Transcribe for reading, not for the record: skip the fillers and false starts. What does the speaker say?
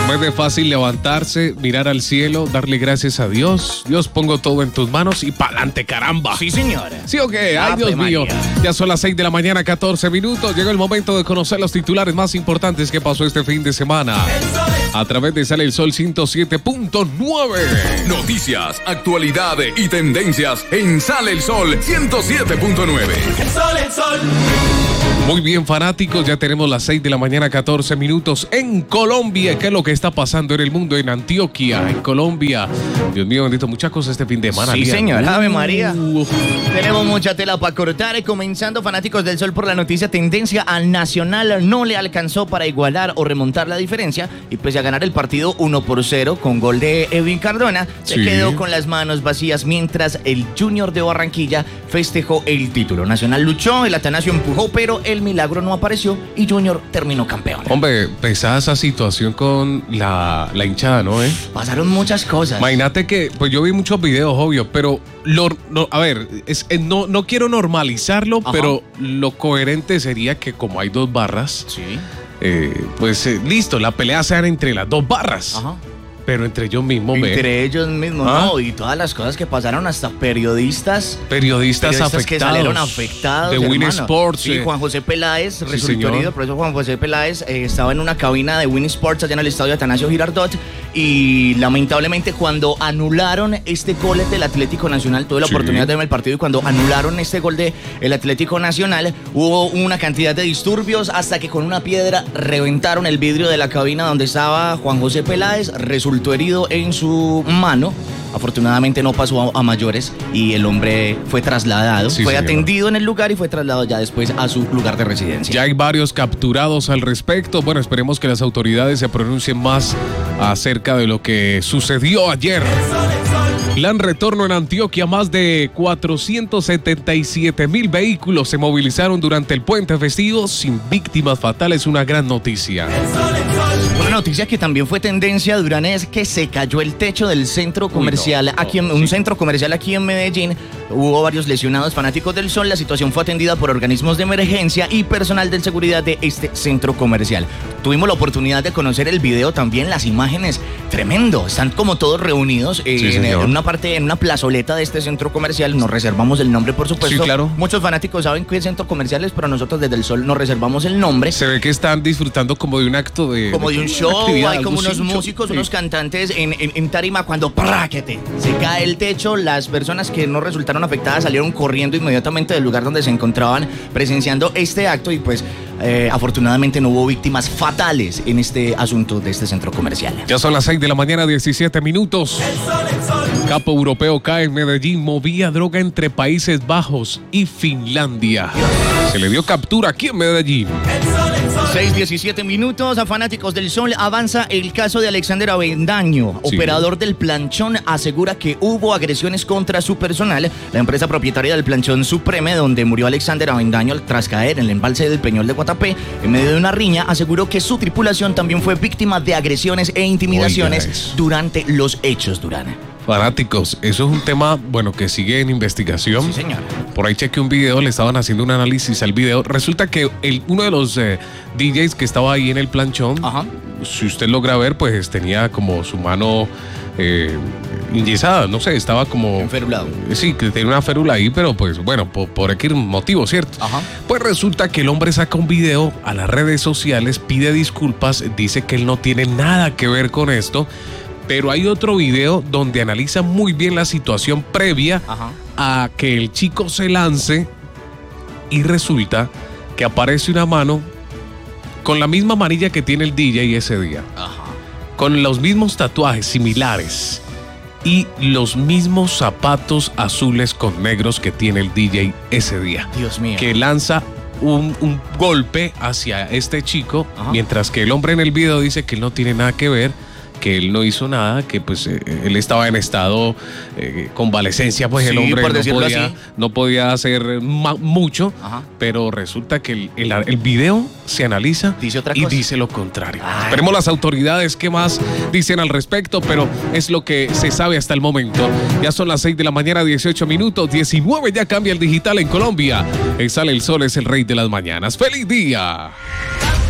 No es de fácil levantarse, mirar al cielo, darle gracias a Dios. Dios, pongo todo en tus manos y pa'lante, caramba. Sí, señora. ¿Sí o qué? Ay, Dios mío. Ya son las 6 de la mañana, 14 minutos. Llegó el momento de conocer los titulares más importantes que pasó este fin de semana. A través de Sale el Sol 107.9. Noticias, actualidad y tendencias en Sale el Sol 107.9. El sol. Muy bien, fanáticos, ya tenemos las 6 de la mañana, 14 minutos en Colombia. ¿Qué es lo que está pasando en el mundo? En Antioquia, en Colombia. Dios mío, bendito, muchas cosas este fin de semana. Sí, señor. Ave María. Uf. Tenemos mucha tela para cortar. Comenzando, fanáticos del Sol, por la noticia tendencia. Al Nacional no le alcanzó para igualar o remontar la diferencia. Y pese a ganar el partido 1-0 con gol de Edwin Cardona, se quedó con las manos vacías mientras el Junior de Barranquilla festejó el título. Nacional luchó, el Atanasio empujó, pero el milagro no apareció y Junior terminó campeón. Hombre, pesada esa situación con la hinchada, ¿no? Pasaron muchas cosas. Imagínate que, pues yo vi muchos videos, obvio, pero a ver, no quiero normalizarlo, Ajá. pero lo coherente sería que como hay dos barras, Sí. Listo, la pelea sea entre las dos barras. Ajá. Pero entre ellos mismos, Entre ellos mismos, ¿Ah? no, y todas las cosas que pasaron, hasta periodistas periodistas que salieron afectados. de Win hermano. Sports. Sí, Juan José Peláez resultó señor. herido, por eso Juan José Peláez estaba en una cabina de Win Sports allá en el estadio Atanasio Girardot y lamentablemente cuando anularon este gol del Atlético Nacional, tuve la Sí. oportunidad de ver el partido y cuando anularon este gol del Atlético Nacional hubo una cantidad de disturbios hasta que con una piedra reventaron el vidrio de la cabina donde estaba Juan José Peláez, resultó herido en su mano. Afortunadamente no pasó a mayores y el hombre fue trasladado, Sí, fue señor. atendido en el lugar y fue trasladado ya después a su lugar de residencia. Ya hay varios capturados al respecto. Bueno, esperemos que las autoridades se pronuncien más acerca de lo que sucedió ayer. Plan retorno en Antioquia. Más de 477,000 vehículos se movilizaron durante el puente festivo sin víctimas fatales. Una gran noticia. Una noticia que también fue tendencia, Durán, es que se cayó el techo del centro comercial un centro comercial aquí en Medellín. Hubo varios lesionados, fanáticos del Sol. La situación fue atendida por organismos de emergencia y personal de seguridad de este centro comercial. Tuvimos la oportunidad de conocer el video también, las imágenes, tremendo. Están como todos reunidos en una parte, en una plazoleta de este centro comercial. Nos reservamos el nombre, por supuesto. Sí, claro. Muchos fanáticos saben qué centro comercial es, pero nosotros desde el Sol nos reservamos el nombre. Se ve que están disfrutando como de un acto de... Como de un show, actividad, hay como algo unos así, un show. músicos, Sí. unos cantantes en tarima cuando ¡práquete! Se cae el techo, las personas que no resultaron afectadas salieron corriendo inmediatamente del lugar donde se encontraban presenciando este acto y pues afortunadamente no hubo víctimas fatales en este asunto de este centro comercial. Ya son las 6 de la mañana, 17 minutos. Capo europeo cae en Medellín, movía droga entre Países Bajos y Finlandia. Se le dio captura aquí en Medellín. 6:17 minutos, a fanáticos del Sol, avanza el caso de Alexander Avendaño, Sí. operador del planchón, asegura que hubo agresiones contra su personal. La empresa propietaria del planchón Supreme, donde murió Alexander Avendaño tras caer en el embalse del Peñol de Guatapé, en medio de una riña, aseguró que su tripulación también fue víctima de agresiones e intimidaciones Oiga eso. durante los hechos, Durán. Fanáticos, eso es un tema, bueno, que sigue en investigación. Sí, señor. Por ahí chequeé un video, le estaban haciendo un análisis al video. Resulta que uno de los DJs que estaba ahí en el planchón, Ajá. si usted logra ver, pues tenía como su mano enyesada, no sé, estaba como... Enferulado. Sí, que tenía una férula ahí, pero pues bueno, por X motivo, ¿cierto? Ajá. Pues resulta que el hombre saca un video a las redes sociales, pide disculpas, dice que él no tiene nada que ver con esto, pero hay otro video donde analiza muy bien la situación previa Ajá. a que el chico se lance y resulta que aparece una mano con la misma manilla que tiene el DJ ese día, Ajá. con los mismos tatuajes similares y los mismos zapatos azules con negros que tiene el DJ ese día, Dios mío. que lanza un golpe hacia este chico, Ajá. mientras que el hombre en el video dice que él no tiene nada que ver, que él no hizo nada, que pues él estaba en estado convalecencia, pues Sí, el hombre por decirlo así. no podía hacer mucho, Ajá. pero resulta que el video se analiza Dice otra y cosa. dice lo contrario. Ay. Esperemos las autoridades qué más dicen al respecto, pero es lo que se sabe hasta el momento. Ya son las 6 de la mañana, 18 minutos, 19 ya cambia el digital en Colombia. Sale el Sol, es el rey de las mañanas. ¡Feliz día!